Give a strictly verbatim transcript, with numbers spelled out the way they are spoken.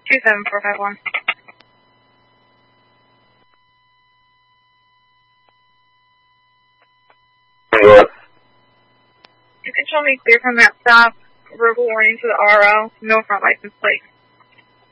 two seven four five one. What? You can show me clear from that stop. Verbal warning to the R O. No front license plate.